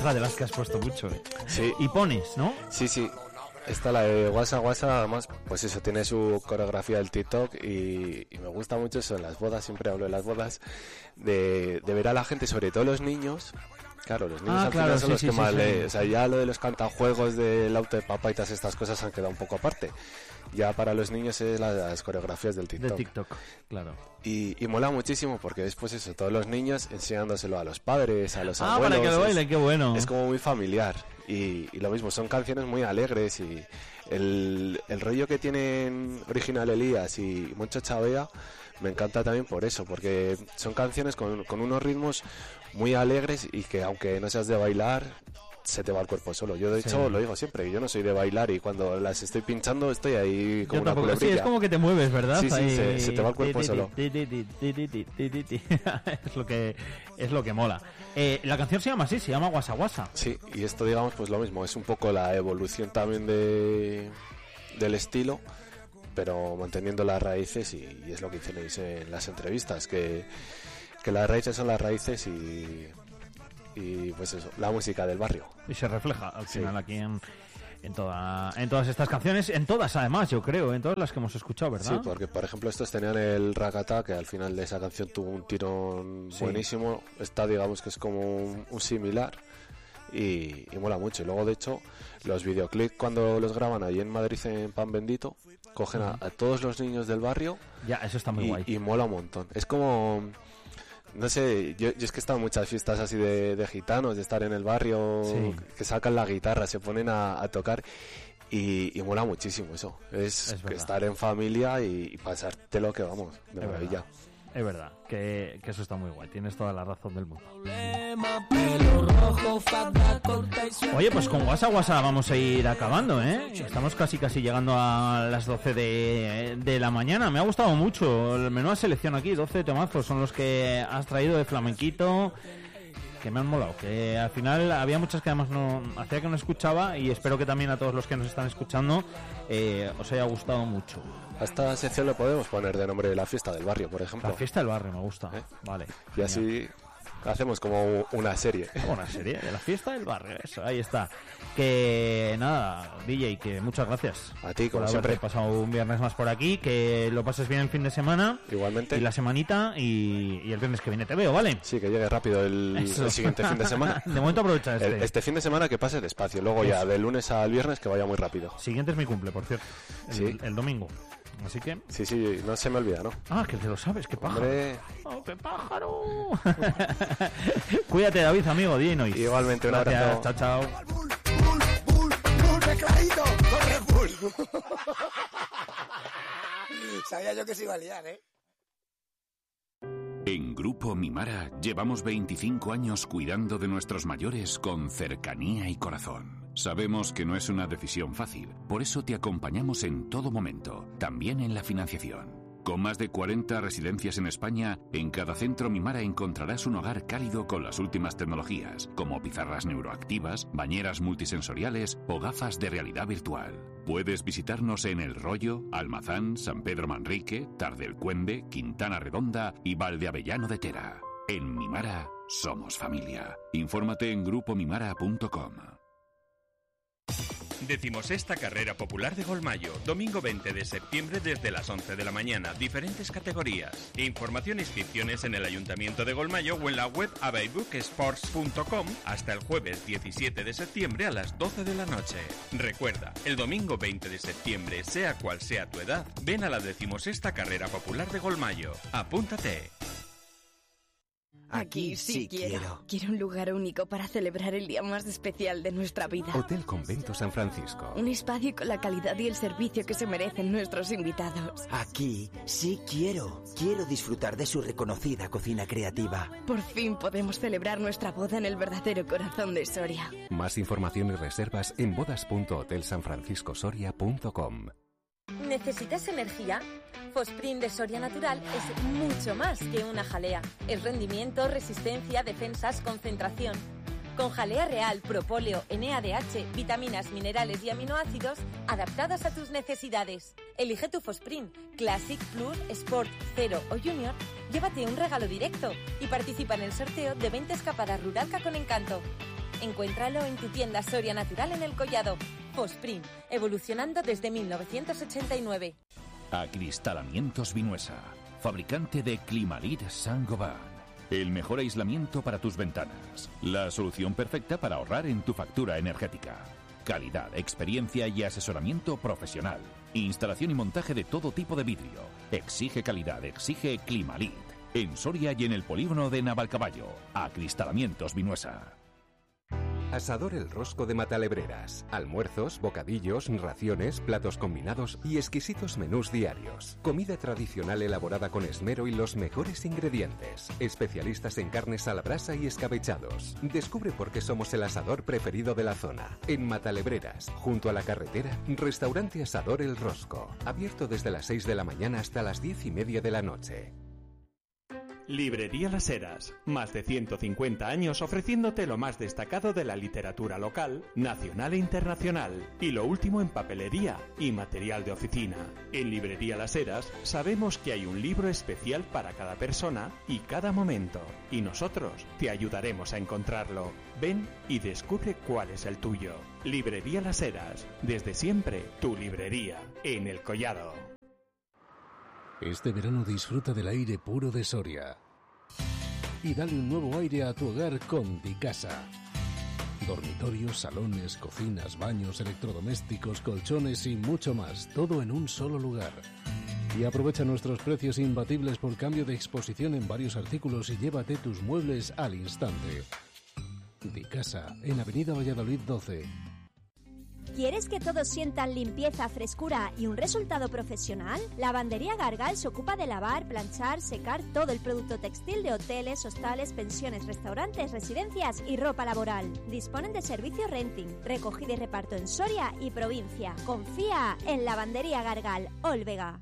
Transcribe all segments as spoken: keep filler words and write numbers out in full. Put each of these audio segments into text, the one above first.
otra de las que has puesto mucho, ¿eh? Sí. Y pones, ¿no? Sí, sí. Esta, la de Guasa Guasa, además, pues eso, tiene su coreografía del TikTok y, y me gusta mucho eso en las bodas, siempre hablo de las bodas, de, de ver a la gente, sobre todo los niños. Claro, los niños Ah, al claro, final son sí, los sí, que sí, más sí. le... O sea, ya lo de los cantajuegos del auto de papá y todas estas cosas han quedado un poco aparte. Ya para los niños es la- las coreografías del TikTok. De TikTok, claro. Y, y mola muchísimo porque después eso, todos los niños enseñándoselo a los padres, a los Ah, abuelos. para que lo es- baile, qué bueno. Es como muy familiar. Y, y lo mismo, son canciones muy alegres y el, el rollo que tienen Original Elías y Moncho Chavea me encanta también por eso, porque son canciones con, con unos ritmos muy alegres y que aunque no seas de bailar, se te va el cuerpo solo. Yo de Sí. hecho lo digo siempre, yo no soy de bailar y cuando las estoy pinchando estoy ahí como Yo una tampoco. Sí, culebrilla. es como que te mueves, ¿verdad? Sí, sí, Ahí- se- se te va el cuerpo solo. Es lo que es lo que mola. Eh, la canción se llama así, se llama Guasa Guasa. Sí, y esto digamos pues lo mismo, es un poco la evolución también de del estilo, pero manteniendo las raíces y, y es lo que dicen en las entrevistas, que, que las raíces son las raíces y, y pues eso, la música del barrio. Y se refleja al Sí. final aquí en, en, toda, en todas estas canciones, en todas además, yo creo, en todas las que hemos escuchado, ¿verdad? Sí, porque por ejemplo estos tenían el Ragata, que al final de esa canción tuvo un tirón Sí. buenísimo. Esta digamos que es como un, un similar y, y mola mucho. Y luego de hecho los videoclips cuando los graban allí en Madrid en Pan Bendito, cogen a, a todos los niños del barrio Ya, eso está muy y, guay. y mola un montón. Es como... No sé, yo, yo es que he estado en muchas fiestas así de, de gitanos, de estar en el barrio, Sí. que sacan la guitarra, se ponen a, a tocar y, y mola muchísimo eso. Es, Es verdad. estar en familia y, y pasarte lo que vamos, de Es maravilla. verdad. Es verdad, que, que eso está muy guay, tienes toda la razón del mundo. Oye, pues con Guasa Guasa vamos a ir acabando, ¿eh? Estamos casi casi llegando a las doce de, de la mañana. Me ha gustado mucho el menú de selección aquí, doce temazos son los que has traído de flamenquito, que me han molado, que al final había muchas que además no hacía que no escuchaba y espero que también a todos los que nos están escuchando eh, os haya gustado mucho. A esta sección le podemos poner de nombre la fiesta del barrio, por ejemplo. La fiesta del barrio me gusta, ¿Eh? vale. Y así hacemos como una serie. Una serie de la fiesta del barrio, eso, ahí está. Que nada, D J, que muchas gracias. A ti, como por siempre. haberte pasado un viernes más por aquí, que lo pases bien el fin de semana. Igualmente. Y la semanita y, y el viernes que viene te veo, ¿vale? Sí, que llegue rápido el, Eso. el siguiente fin de semana. De momento aprovecha este. El- este fin de semana que pase despacio, luego ya Eso. de lunes al viernes que vaya muy rápido. Siguiente es mi cumple, por cierto. El, Sí. el domingo. Así que... Sí, sí, no se me olvida, ¿no? Ah, que te lo sabes, qué pájaro. Hombre, ¡Oh, qué pájaro! Cuídate, David, amigo, D J Noise. igualmente, un Gracias, abrazo. chao, chao. Bull, bull, bull, mezcladito, corre, bull. Sabía yo que se iba a liar, ¿eh? En Grupo Mimara llevamos veinticinco años cuidando de nuestros mayores con cercanía y corazón. Sabemos que no es una decisión fácil, por eso te acompañamos en todo momento, también en la financiación. Con más de cuarenta residencias en España, en cada centro Mimara encontrarás un hogar cálido con las últimas tecnologías, como pizarras neuroactivas, bañeras multisensoriales o gafas de realidad virtual. Puedes visitarnos en El Rollo, Almazán, San Pedro Manrique, Tardelcuende, Quintana Redonda y Valdeavellano de Tera. En Mimara, somos familia. Infórmate en grupo mimara punto com. Decimosexta Carrera Popular de Golmayo, domingo veinte de septiembre desde las once de la mañana, diferentes categorías. Información e inscripciones en el Ayuntamiento de Golmayo o en la web abaybook sports punto com hasta el jueves diecisiete de septiembre a las doce de la noche. Recuerda, el domingo veinte de septiembre, sea cual sea tu edad, ven a la decimosexta Carrera Popular de Golmayo. Apúntate. Aquí sí quiero. Quiero un lugar único para celebrar el día más especial de nuestra vida. Hotel Convento San Francisco. Un espacio con la calidad y el servicio que se merecen nuestros invitados. Aquí sí quiero. Quiero disfrutar de su reconocida cocina creativa. Por fin podemos celebrar nuestra boda en el verdadero corazón de Soria. Más información y reservas en bodas punto hotel san francisco soria punto com. ¿Necesitas energía? Fosprint de Soria Natural es mucho más que una jalea. Es rendimiento, resistencia, defensas, concentración. Con jalea real, propóleo, N A D H, vitaminas, minerales y aminoácidos adaptados a tus necesidades. Elige tu Fosprint, Classic, Plus, Sport, Cero o Junior. Llévate un regalo directo y participa en el sorteo de veinte escapadas Ruralca con Encanto. Encuéntralo en tu tienda Soria Natural en El Collado. Fosprin, evolucionando desde mil novecientos ochenta y nueve. Acristalamientos Vinuesa, fabricante de Climalit Saint-Gobain. El mejor aislamiento para tus ventanas. La solución perfecta para ahorrar en tu factura energética. Calidad, experiencia y asesoramiento profesional. Instalación y montaje de todo tipo de vidrio. Exige calidad, exige Climalit. En Soria y en el polígono de Navalcaballo. Acristalamientos Vinuesa. Asador El Rosco de Matalebreras. Almuerzos, bocadillos, raciones, platos combinados y exquisitos menús diarios. Comida tradicional elaborada con esmero y los mejores ingredientes. Especialistas en carnes a la brasa y escabechados. Descubre por qué somos el asador preferido de la zona. En Matalebreras, junto a la carretera, restaurante Asador El Rosco. Abierto desde las seis de la mañana hasta las diez y media de la noche. Librería Las Heras, más de ciento cincuenta años ofreciéndote lo más destacado de la literatura local, nacional e internacional, y lo último en papelería y material de oficina. En Librería Las Heras sabemos que hay un libro especial para cada persona y cada momento, y nosotros te ayudaremos a encontrarlo. Ven y descubre cuál es el tuyo. Librería Las Heras, desde siempre tu librería, en El Collado. Este verano disfruta del aire puro de Soria y dale un nuevo aire a tu hogar con Dicasa. Dormitorios, salones, cocinas, baños, electrodomésticos, colchones y mucho más, todo en un solo lugar. Y aprovecha nuestros precios imbatibles por cambio de exposición en varios artículos y llévate tus muebles al instante. Dicasa, en Avenida Valladolid doce. ¿Quieres que todos sientan limpieza, frescura y un resultado profesional? Lavandería Gargal se ocupa de lavar, planchar, secar todo el producto textil de hoteles, hostales, pensiones, restaurantes, residencias y ropa laboral. Disponen de servicio renting, recogida y reparto en Soria y provincia. Confía en Lavandería Gargal, Olvega.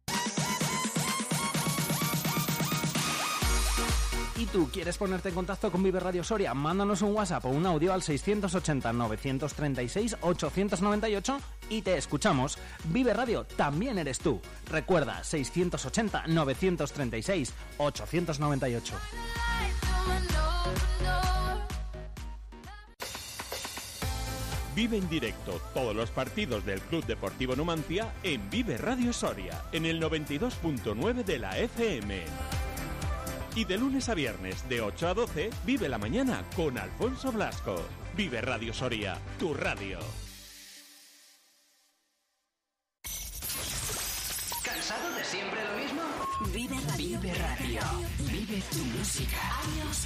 ¿Y tú quieres ponerte en contacto con Vive Radio Soria? Mándanos un WhatsApp o un audio al seiscientos ochenta, novecientos treinta y seis, ochocientos noventa y ocho y te escuchamos. Vive Radio también eres tú. Recuerda, seiscientos ochenta, novecientos treinta y seis, ochocientos noventa y ocho. Vive en directo todos los partidos del Club Deportivo Numancia en Vive Radio Soria, en el noventa y dos punto nueve de la F M. Y de lunes a viernes, de ocho a doce, vive la mañana con Alfonso Blasco. Vive Radio Soria, tu radio. ¿Cansado de siempre lo mismo? Vive Radio. Vive Radio. Vive tu música.